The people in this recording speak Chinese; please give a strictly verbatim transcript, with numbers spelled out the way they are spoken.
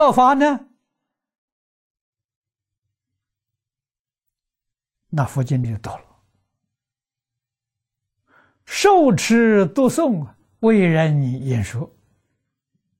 道法呢？那佛经里就到了。受持读诵，为人言说。